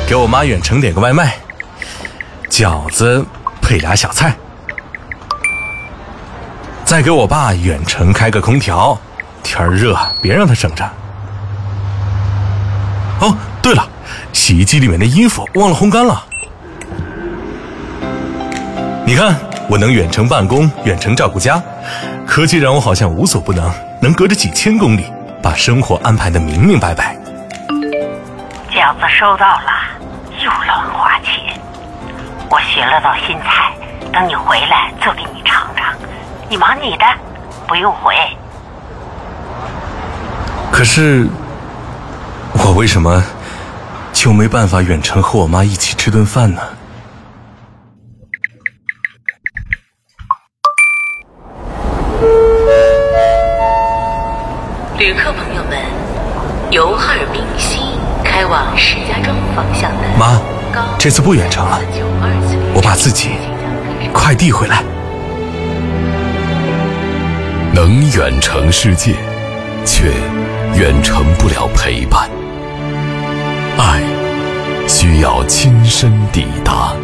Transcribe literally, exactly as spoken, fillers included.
给我妈远程点个外卖，饺子配俩小菜。再给我爸远程开个空调，天儿热，别让他省着。哦，对了，洗衣机里面的衣服忘了烘干了。你看，我能远程办公，远程照顾家，科技让我好像无所不能，能隔着几千公里把生活安排得明明白白。 饺子收到了，又乱花钱。我学了道新菜，等你回来做给你尝尝。你忙你的，不用回。 可是，我为什么就没办法远程和我妈一起吃顿饭呢？ 旅客朋友们，由哈尔滨西开往石家庄方向的妈，这次不远程了，我把自己快递回来。 能远程世界，却远程不了陪伴。爱需要亲身抵达。